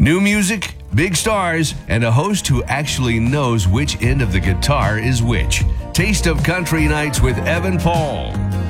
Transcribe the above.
New music, big stars, and a host who actually knows which end of the guitar is which. Taste of Country Nights with Evan Paul.